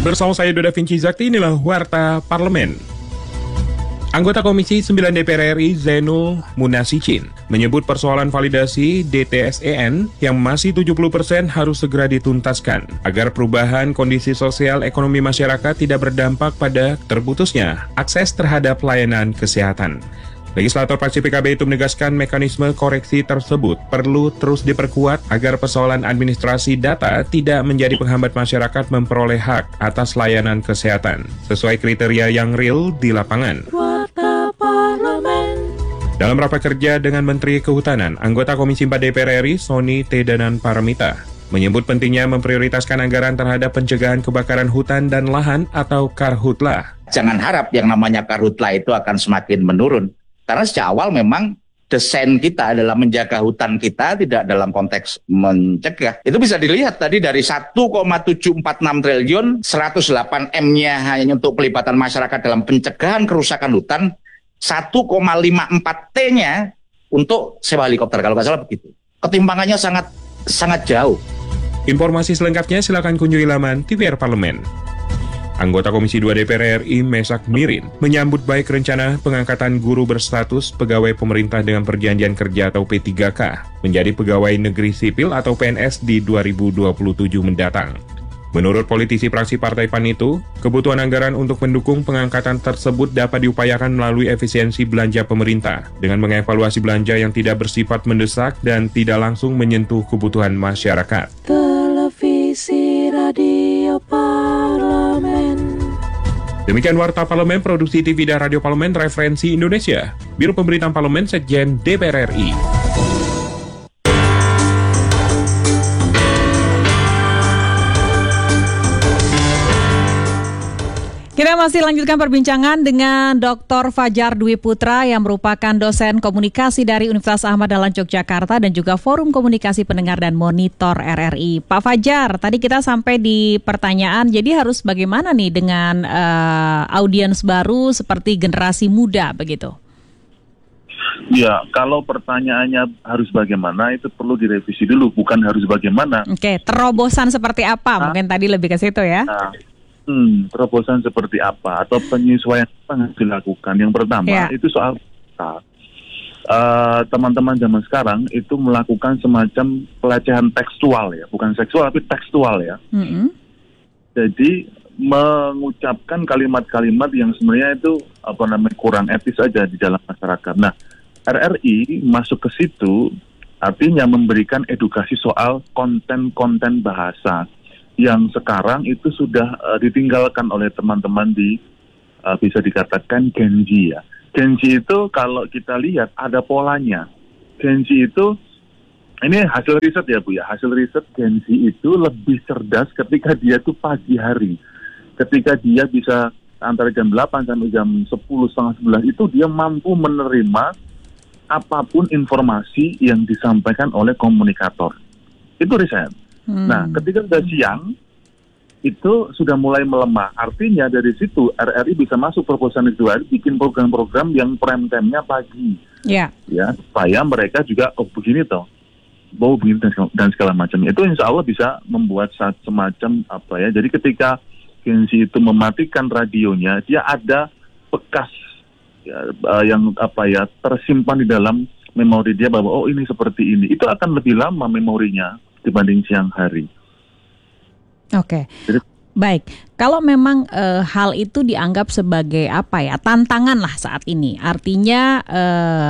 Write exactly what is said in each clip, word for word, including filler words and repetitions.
Bersama saya Doda Vinci Zakti, inilah Warta Parlemen. Anggota Komisi sembilan D P R R I Zainul Munasicin menyebut persoalan validasi D T S E N yang masih tujuh puluh persen harus segera dituntaskan agar perubahan kondisi sosial ekonomi masyarakat tidak berdampak pada terputusnya akses terhadap layanan kesehatan. Legislator fraksi P K B itu menegaskan mekanisme koreksi tersebut perlu terus diperkuat agar persoalan administrasi data tidak menjadi penghambat masyarakat memperoleh hak atas layanan kesehatan sesuai kriteria yang real di lapangan. Dalam rapat kerja dengan Menteri Kehutanan, anggota Komisi empat D P R R I Sony Tedanan Paramita menyebut pentingnya memprioritaskan anggaran terhadap pencegahan kebakaran hutan dan lahan atau Karhutla. Jangan harap yang namanya Karhutla itu akan semakin menurun. Karena sejak awal memang desain kita adalah menjaga hutan kita, tidak dalam konteks mencegah. Itu bisa dilihat tadi dari satu koma tujuh empat enam triliun, seratus delapan M-nya hanya untuk pelibatan masyarakat dalam pencegahan kerusakan hutan, satu koma lima empat T-nya untuk sewa helikopter, kalau nggak salah begitu. Ketimpangannya sangat sangat jauh. Informasi selengkapnya silakan kunjungi laman T V R Parlemen. Anggota Komisi dua D P R R I Mesak Mirin menyambut baik rencana pengangkatan guru berstatus pegawai pemerintah dengan perjanjian kerja atau P tiga K menjadi pegawai negeri sipil atau P N S di dua ribu dua puluh tujuh mendatang. Menurut politisi fraksi Partai P A N itu, kebutuhan anggaran untuk mendukung pengangkatan tersebut dapat diupayakan melalui efisiensi belanja pemerintah dengan mengevaluasi belanja yang tidak bersifat mendesak dan tidak langsung menyentuh kebutuhan masyarakat. Televisi Radio Parlemen. Demikian Warta Parlemen, produksi T V dan Radio Parlemen Referensi Indonesia, Biro Pemberitaan Parlemen Sekjen D P R R I. Kita masih lanjutkan perbincangan dengan Doktor Fajar Dwi Putra yang merupakan dosen komunikasi dari Universitas Ahmad Dahlan Yogyakarta dan juga Forum Komunikasi Pendengar dan Monitor R R I. Pak Fajar, tadi kita sampai di pertanyaan, jadi harus bagaimana nih dengan uh, audiens baru seperti generasi muda begitu? Ya, kalau pertanyaannya harus bagaimana itu perlu direvisi dulu, bukan harus bagaimana. Oke, terobosan seperti apa? Nah, mungkin tadi lebih ke situ ya. Nah, Hmm, terobosan seperti apa atau penyesuaian apa yang dilakukan? Yang pertama yeah. itu soal uh, teman-teman zaman sekarang itu melakukan semacam pelecehan tekstual ya, bukan seksual tapi tekstual ya. Mm-hmm. Jadi mengucapkan kalimat-kalimat yang sebenarnya itu apa namanya kurang etis aja di dalam masyarakat. Nah, R R I masuk ke situ artinya memberikan edukasi soal konten-konten bahasa yang sekarang itu sudah uh, ditinggalkan oleh teman-teman di uh, bisa dikatakan Gen Z ya. Gen Z itu kalau kita lihat ada polanya. Gen Z itu, ini hasil riset ya Bu ya, hasil riset Gen Z itu lebih cerdas ketika dia tuh pagi hari. Ketika dia bisa antara jam delapan sampai jam sepuluh, setengah sebelas itu dia mampu menerima apapun informasi yang disampaikan oleh komunikator. Itu riset. Hmm. Nah, ketika sudah siang, itu sudah mulai melemah. Artinya dari situ R R I bisa masuk proposal kedua, bikin program-program yang prime time-nya pagi. Yeah. Ya, supaya mereka juga, oh begini toh, mau begini dan segala, dan segala macam. Itu insya Allah bisa membuat semacam apa ya. Jadi ketika Gen Z itu mematikan radionya, dia ada bekas ya, yang apa ya tersimpan di dalam memori dia bahwa oh ini seperti ini. Itu akan lebih lama memorinya dibanding siang hari. Oke, okay. Baik. Kalau memang e, hal itu dianggap sebagai apa ya tantangan lah saat ini, artinya e,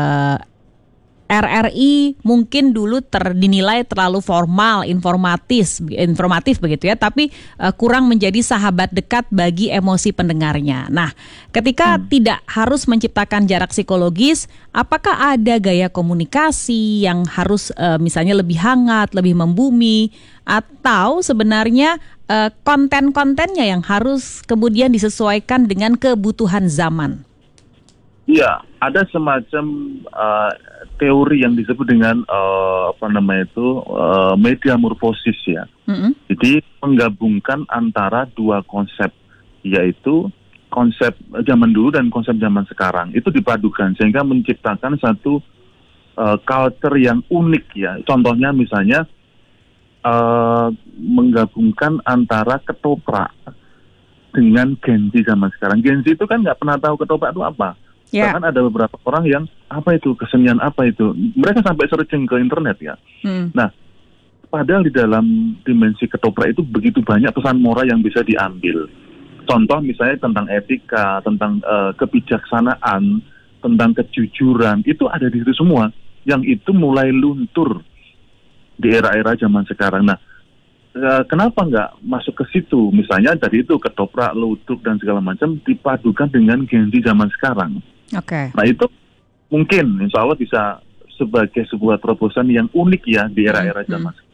R R I mungkin dulu terdinilai terlalu formal, informatif, informatif begitu ya, tapi uh, kurang menjadi sahabat dekat bagi emosi pendengarnya. Nah, ketika hmm. tidak harus menciptakan jarak psikologis, apakah ada gaya komunikasi yang harus uh, misalnya lebih hangat, lebih membumi, atau sebenarnya uh, konten-kontennya yang harus kemudian disesuaikan dengan kebutuhan zaman? Iya, ada semacam uh, teori yang disebut dengan uh, apa namanya itu uh, media morfosis ya. Mm-hmm. Jadi menggabungkan antara dua konsep, yaitu konsep zaman dulu dan konsep zaman sekarang. Itu dipadukan sehingga menciptakan satu uh, culture yang unik ya. Contohnya misalnya uh, menggabungkan antara ketoprak dengan Gen Z zaman sekarang. Gen Z itu kan nggak pernah tahu ketoprak itu apa. Yeah. Bahkan ada beberapa orang yang apa itu kesenian apa itu. Mereka sampai searching ke internet ya. Hmm. Nah, padahal di dalam dimensi ketoprak itu begitu banyak pesan moral yang bisa diambil. Contoh misalnya tentang etika, tentang uh, kebijaksanaan, tentang kejujuran, itu ada di situ semua. Yang itu mulai luntur di era-era zaman sekarang. Nah, uh, kenapa nggak masuk ke situ? Misalnya dari itu ketoprak, ludruk dan segala macam dipadukan dengan Gen Z zaman sekarang. Oke. Okay. Nah itu mungkin insya Allah bisa sebagai sebuah terobosan yang unik ya di era-era zaman sekarang.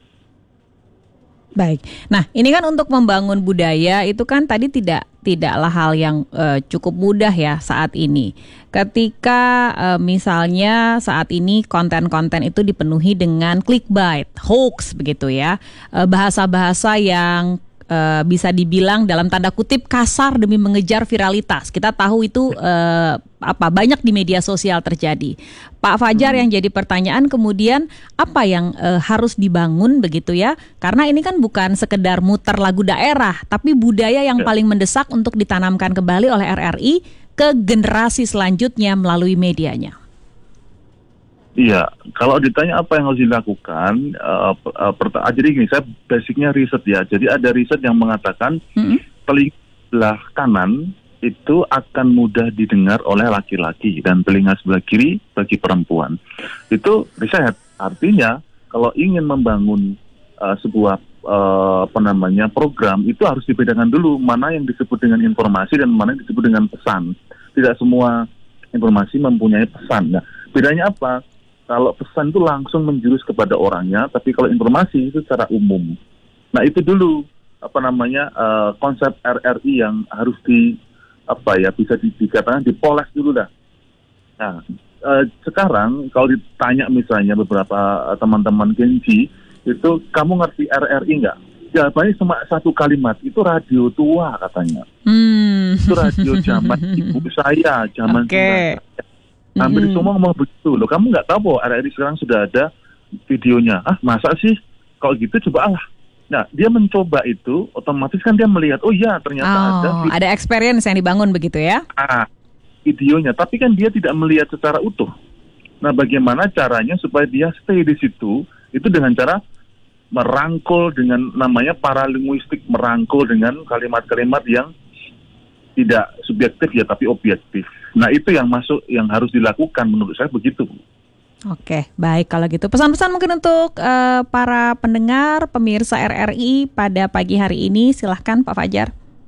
Baik. Nah, ini kan untuk membangun budaya itu kan tadi tidak tidaklah hal yang uh, cukup mudah ya saat ini. Ketika uh, misalnya saat ini konten-konten itu dipenuhi dengan clickbait, hoax begitu ya. Uh, bahasa-bahasa yang Uh, bisa dibilang dalam tanda kutip kasar demi mengejar viralitas. Kita tahu itu uh, apa banyak di media sosial terjadi. Pak Fajar, hmm. yang jadi pertanyaan kemudian apa yang uh, harus dibangun begitu ya? Karena ini kan bukan sekedar muter lagu daerah, tapi budaya yang ya. paling mendesak untuk ditanamkan kembali oleh R R I ke generasi selanjutnya melalui medianya. Iya, kalau ditanya apa yang harus dilakukan, uh, uh, perta- jadi gini, saya basicnya riset ya. Jadi ada riset yang mengatakan mm-hmm. telinga sebelah kanan itu akan mudah didengar oleh laki-laki dan telinga sebelah kiri bagi perempuan. Itu riset. Artinya kalau ingin membangun uh, sebuah uh, apa namanya program itu harus dibedakan dulu mana yang disebut dengan informasi dan mana yang disebut dengan pesan. Tidak semua informasi mempunyai pesan. Nah, bedanya apa? Kalau pesan itu langsung menjurus kepada orangnya, tapi kalau informasi itu secara umum. Nah itu dulu apa namanya uh, konsep R R I yang harus di apa ya bisa di, dikatakan dipoles dulu dah. Nah uh, sekarang kalau ditanya misalnya beberapa uh, teman-teman Gen Z itu kamu ngerti R R I nggak? Jawabannya cuma satu kalimat, itu radio tua katanya. Hmm. Itu radio zaman ibu saya, zaman okay. saya. Hampir mm-hmm. semua ngomong begitu loh. Kamu nggak tahu bahwa R R I sekarang sudah ada videonya. Ah masa sih? Kalau gitu coba Allah. Nah dia mencoba itu, otomatis kan dia melihat, oh iya ternyata oh, ada. Video. Ada experience yang dibangun begitu ya? Ah videonya, tapi kan dia tidak melihat secara utuh. Nah bagaimana caranya supaya dia stay di situ? Itu dengan cara merangkul dengan namanya paralinguistik, merangkul dengan kalimat-kalimat yang tidak subjektif ya tapi objektif. Nah itu yang masuk yang harus dilakukan menurut saya begitu. Oke, baik kalau gitu. Pesan-pesan mungkin untuk uh, para pendengar, pemirsa R R I pada pagi hari ini, silahkan Pak Fajar.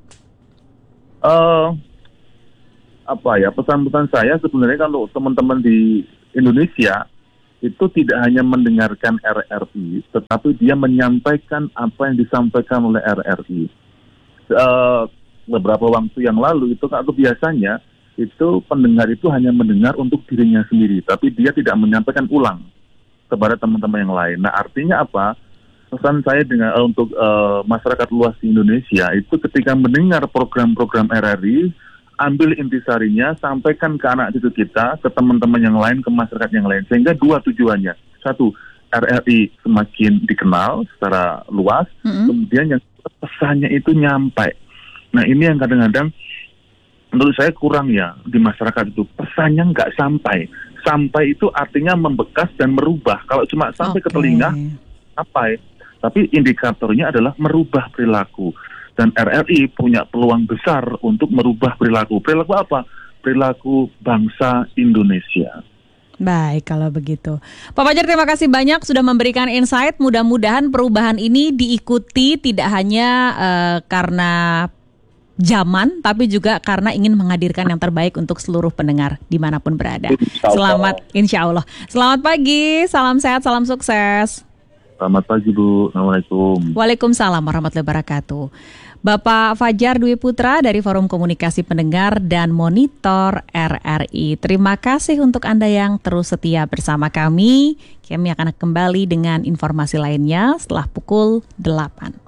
Uh, apa ya pesan-pesan saya sebenarnya kalau teman-teman di Indonesia itu tidak hanya mendengarkan R R I, tetapi dia menyampaikan apa yang disampaikan oleh R R I. Uh, beberapa waktu yang lalu itu atau biasanya itu pendengar itu hanya mendengar untuk dirinya sendiri, tapi dia tidak menyampaikan ulang kepada teman-teman yang lain. Nah artinya apa? Pesan saya dengan uh, untuk uh, masyarakat luas di Indonesia itu ketika mendengar program-program R R I, ambil intisarinya, sampaikan ke anak cucu kita, ke teman-teman yang lain, ke masyarakat yang lain. Sehingga dua tujuannya. Satu, R R I semakin dikenal secara luas, mm-hmm. kemudian yang pesannya itu nyampai. Nah ini yang kadang-kadang menurut saya kurang ya di masyarakat itu, pesannya nggak sampai. Sampai itu artinya membekas dan merubah. Kalau cuma sampai okay. ke telinga, sampai. Tapi indikatornya adalah merubah perilaku. Dan R R I punya peluang besar untuk merubah perilaku. Perilaku apa? Perilaku bangsa Indonesia. Baik, kalau begitu. Pak Fajar, terima kasih banyak sudah memberikan insight. Mudah-mudahan perubahan ini diikuti tidak hanya uh, karena zaman, tapi juga karena ingin menghadirkan yang terbaik untuk seluruh pendengar dimanapun berada. Selamat, insya Allah. Selamat pagi, salam sehat, salam sukses. Selamat pagi Bu, Assalamualaikum. Waalaikumsalam warahmatullahi wabarakatuh. Bapak Fajar Dwi Putra dari Forum Komunikasi Pendengar dan Monitor R R I. Terima kasih untuk Anda yang terus setia bersama kami. Kami akan kembali dengan informasi lainnya setelah pukul delapan.